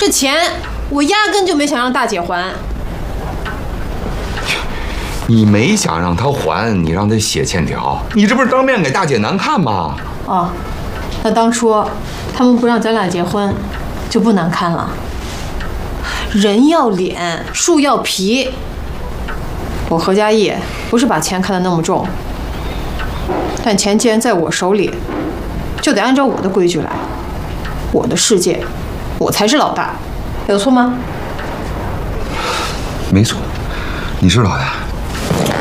这钱我压根就没想让大姐还。 你没想让她还，你让她写欠条，你这不是当面给大姐难看吗？ 哦，那当初他们不让咱俩结婚，就不难看了。人要脸，树要皮。我何家义不是把钱看得那么重，但钱既然在我手里，就得按照我的规矩来。我的世界，我才是老大，有错吗？ 没错，你是老大。